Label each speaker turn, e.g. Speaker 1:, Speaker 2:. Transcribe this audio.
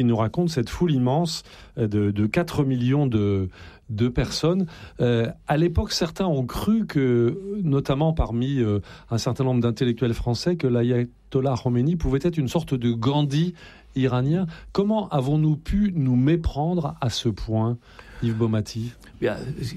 Speaker 1: Il nous raconte cette foule immense de 4 millions de personnes. À l'époque, certains ont cru que, notamment parmi un certain nombre d'intellectuels français, que l'ayatollah Khomeini pouvait être une sorte de Gandhi iranien. Comment avons-nous pu nous méprendre à ce point, Yves Baumati ?